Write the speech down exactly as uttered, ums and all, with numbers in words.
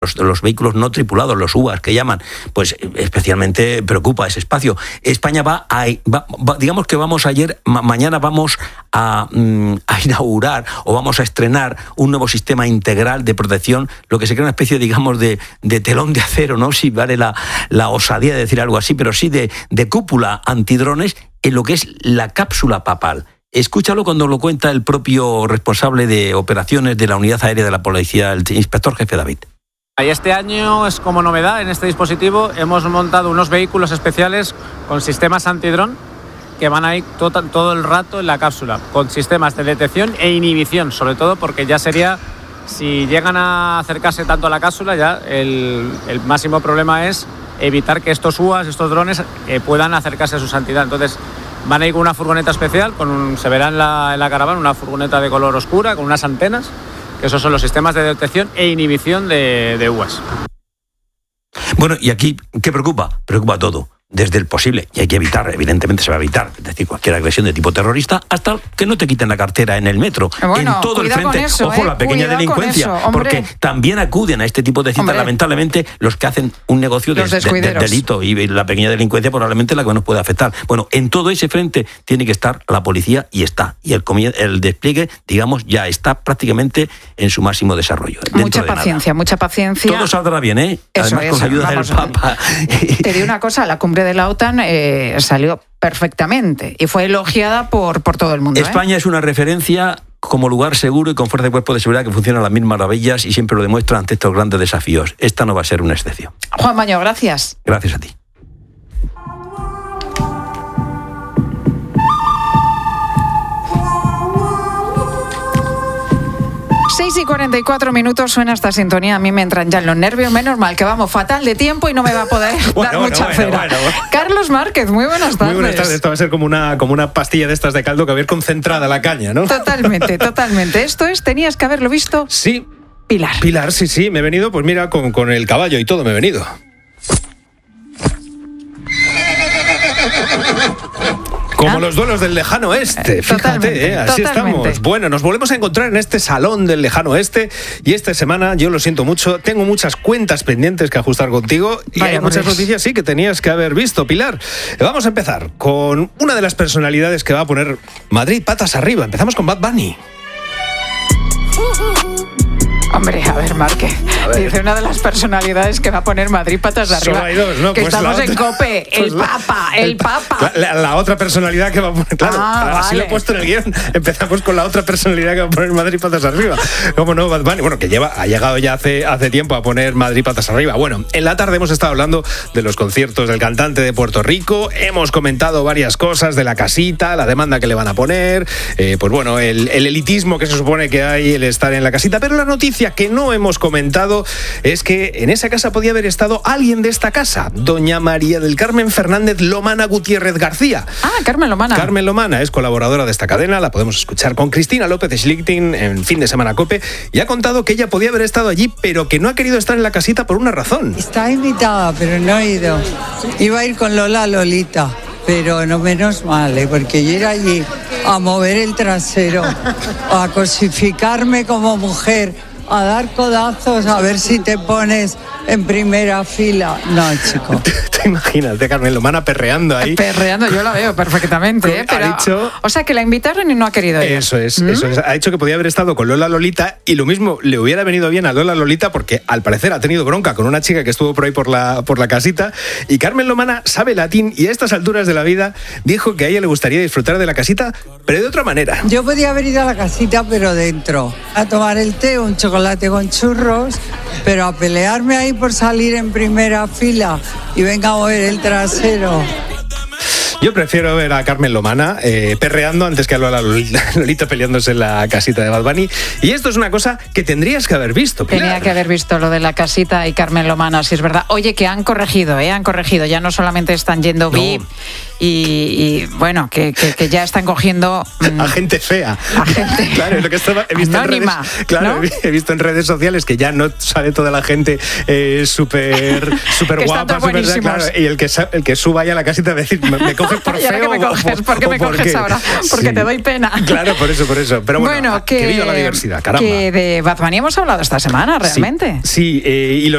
los, los vehículos no tripulados, los U A S que llaman, pues especialmente preocupa ese espacio. España va a, va, va, digamos que vamos ayer, ma, mañana vamos a, mm, a inaugurar o vamos a estrenar un nuevo sistema integral de protección, lo que se crea una especie, digamos, de, de telón de acero, ¿no? Si vale la, la osadía de decir algo así, pero sí de, de cúpula antidrones en lo que es la cápsula papal. Escúchalo cuando lo cuenta el propio responsable de operaciones de la Unidad Aérea de la Policía, el inspector jefe David. Este año es como novedad en este dispositivo, hemos montado unos vehículos especiales con sistemas antidrón que van a ir todo, todo el rato en la cápsula, con sistemas de detección e inhibición, sobre todo porque ya sería, si llegan a acercarse tanto a la cápsula, ya el, el máximo problema es evitar que estos U A S, estos drones, eh, puedan acercarse a su santidad. Entonces van a ir con una furgoneta especial, con un, se verá en la, en la caravana una furgoneta de color oscura con unas antenas, que esos son los sistemas de detección e inhibición de, de U A S. Bueno, y aquí, ¿qué preocupa? Preocupa todo. Desde el posible, y hay que evitar, evidentemente se va a evitar, es decir, cualquier agresión de tipo terrorista, hasta que no te quiten la cartera en el metro, bueno, en todo el frente. Eso, Ojo, eh, la pequeña delincuencia, eso, porque también acuden a este tipo de citas, hombre, lamentablemente, los que hacen un negocio de, de, de delito, y la pequeña delincuencia probablemente la que nos puede afectar. Bueno, en todo ese frente tiene que estar la policía, y está, y el, el despliegue, digamos, ya está prácticamente en su máximo desarrollo. Mucha paciencia, nada. mucha paciencia. Todo saldrá bien, ¿eh? Eso Además, es, con la ayuda vamos, del Papa. Te digo una cosa, la cumbre de la OTAN eh, salió perfectamente y fue elogiada por, por todo el mundo. España ¿eh? es una referencia como lugar seguro y con fuerza de cuerpo de seguridad que funciona a las mil maravillas y siempre lo demuestra ante estos grandes desafíos. Esta no va a ser una excepción. Juan Baño, gracias. Gracias a ti. seis y cuarenta y cuatro minutos suena esta sintonía. A mí me entran ya en los nervios. Menos mal que vamos fatal de tiempo y no me va a poder bueno, dar bueno, mucha bueno, cera. bueno, bueno. Carlos Márquez, muy buenas tardes. Muy buenas tardes. Esto va a ser como una, como una pastilla de estas de caldo que va a ir concentrada la caña, ¿no? Totalmente, totalmente. Esto es, tenías que haberlo visto. Sí. Pilar. Pilar, sí, sí. Me he venido, pues mira, con, con el caballo y todo me he venido. Como los duelos del lejano oeste, fíjate, eh, así totalmente. Estamos. Bueno, nos volvemos a encontrar en este salón del lejano oeste y esta semana, yo lo siento mucho, tengo muchas cuentas pendientes que ajustar contigo y Vaya hay muchas Dios. noticias sí que tenías que haber visto, Pilar. Vamos a empezar con una de las personalidades que va a poner Madrid patas arriba. Empezamos con Bad Bunny. Hombre, a ver, Márquez, dice una de las personalidades que va a poner Madrid patas de arriba. Solo hay dos, ¿no? Que pues estamos otra, en COPE, pues el Papa, el, el Papa. La, la, la otra personalidad que va a poner, claro, ah, así vale. lo he puesto en el guión. Empezamos con la otra personalidad que va a poner Madrid patas arriba. ¿Cómo no, Bad Bunny? Bueno, que lleva, ha llegado ya hace, hace tiempo a poner Madrid patas arriba. Bueno, en la tarde hemos estado hablando de los conciertos del cantante de Puerto Rico, hemos comentado varias cosas de la casita, la demanda que le van a poner, eh, pues bueno, el, el elitismo que se supone que hay, el estar en la casita, pero la noticia que no hemos comentado es que en esa casa podía haber estado alguien de esta casa, doña María del Carmen Fernández Lomana Gutiérrez García. Ah, Carmen Lomana. Carmen Lomana es colaboradora de esta cadena, la podemos escuchar con Cristina López Schlichting en Fin de Semana COPE, y ha contado que ella podía haber estado allí, pero que no ha querido estar en la casita por una razón. Está invitada, pero no he ido. Iba a ir con Lola Lolita, pero no, menos mal, ¿eh? Porque yo ir allí a mover el trasero, a cosificarme como mujer, a dar codazos, a ver si te pones en primera fila. No, chico. ¿Te imaginas de Carmen Lomana perreando ahí? Perreando, yo la veo perfectamente. ¿eh? Pero, ha dicho, o sea, que la invitaron y no ha querido ir. Eso es, ¿Mm? eso es. Ha dicho que podía haber estado con Lola Lolita y lo mismo le hubiera venido bien a Lola Lolita porque al parecer ha tenido bronca con una chica que estuvo por ahí por la, por la casita, y Carmen Lomana sabe latín y a estas alturas de la vida dijo que a ella le gustaría disfrutar de la casita, pero de otra manera. Yo podía haber ido a la casita, pero dentro, a tomar el té, un chocolate con churros, pero a pelearme ahí por salir en primera fila y venga a mover el trasero. Yo prefiero ver a Carmen Lomana eh, perreando antes que a Lola Lolita peleándose en la casita de Bad Bunny. Y esto es una cosa que tendrías que haber visto, Pilar. Tenía que haber visto lo de la casita y Carmen Lomana, si es verdad. Oye, que han corregido, ¿eh? Han corregido. Ya no solamente están yendo V I P no. y, y, bueno, que, que, que ya están cogiendo... Mmm, a gente fea. A gente claro, es lo que estaba, he visto anónima, en redes, claro, ¿no? He visto en redes sociales que ya no sale toda la gente eh, súper súper guapa, super, claro, y el que, el que suba ya a la casita a decir, me, me coges por feo. Que me coges, ¿por qué me coges porque, ahora? Porque sí. Te doy pena. Claro, por eso, por eso. Pero bueno, bueno que, que viva la diversidad, caramba. Que de Bad Bunny hemos hablado esta semana, realmente. Sí, sí eh, y lo